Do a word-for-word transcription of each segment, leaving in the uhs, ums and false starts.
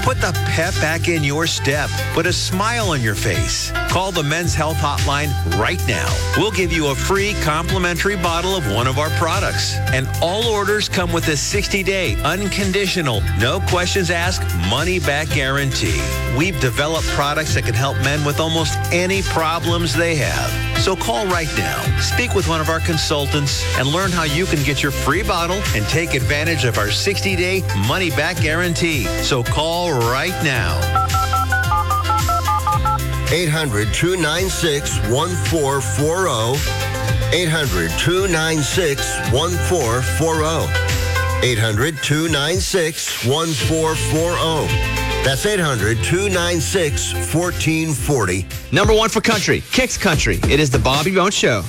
Put the pep back in your step. Put a smile on your face. Call the Men's Health Hotline right now. We'll give you a free complimentary bottle of one of our products. And all orders come with a sixty-day, unconditional, no questions asked, money-back guarantee. We've developed products that can help men with almost any problems they have. So call right now. Speak with one of our consultants and learn how you can get your free bottle and take advantage of our sixty-day money-back guarantee. So call right now. eight hundred, two nine six, one four four zero. eight hundred, two nine six, one four four zero. eight hundred, two nine six, one four four zero. That's eight hundred, two nine six, one four four zero. Number one for country, Kicks Country. It is the Bobby Bones Show.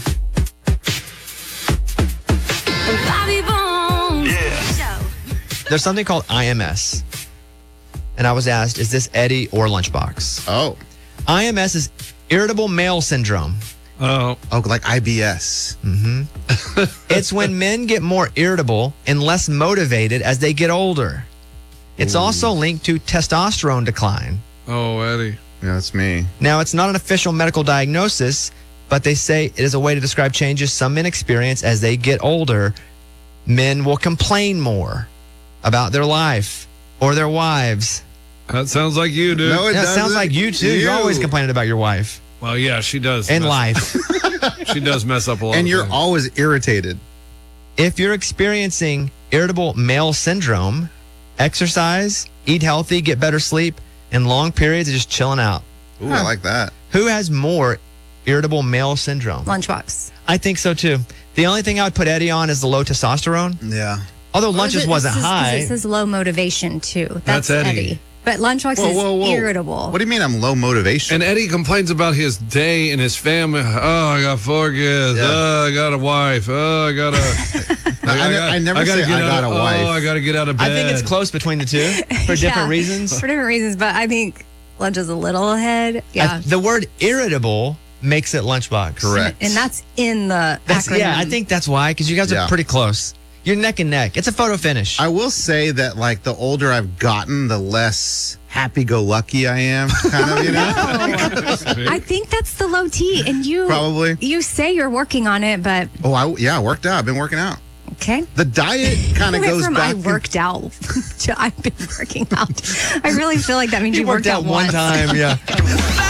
Bobby Bones Yeah. Show. There's something called I M S. And I was asked, is this Eddie or Lunchbox? Oh. I M S is irritable male syndrome. Oh, Oh, like I B S. It's when men get more irritable and less motivated as they get older. It's also linked to testosterone decline. oh, Eddie. Yeah, that's me. Now, it's not an official medical diagnosis, but they say it is a way to describe changes some men experience as they get older. Men will complain more about their life or their wives. That sounds like you, dude. No, it That sounds doesn't. like you too. You're always complaining about your wife Well, yeah, she does. and mess- life. She does mess up a lot. And of you're things. always irritated. If you're experiencing irritable male syndrome, exercise, eat healthy, get better sleep, and long periods of just chilling out. Ooh, I like that. Who has more irritable male syndrome? Lunchbox. I think so too. The only thing I would put Eddie on is the low testosterone. Yeah. Although lunches It- wasn't this is- high. This is low motivation too. That's That's, Eddie. Eddie. But Lunchbox Whoa, is whoa, whoa. irritable. What do you mean I'm low motivation? And Eddie complains about his day and his family. Oh, I got four kids. Yeah. Oh, I got a wife. Oh, I got a. I ne- I never gotta say get I out got of, a wife. Oh, I got to get out of bed. I think it's close between the two for different Yeah, reasons. For different reasons, but I think Lunch is a little ahead. Yeah. I- the word irritable makes it lunchbox. Correct. And that's in the That's, acronym. yeah, I think that's why, because you guys Yeah. are pretty close. You're neck and neck. It's a photo finish. I will say that, like, the older I've gotten, the less happy-go-lucky I am, kind of, you know? I think that's the low T. And you Probably. you say you're working on it, but Oh, I, yeah, I worked out. I've been working out. okay. The diet kind I of went goes from back. I and- worked out to I've been working out. I really feel like that means you, you worked out one once. time, yeah.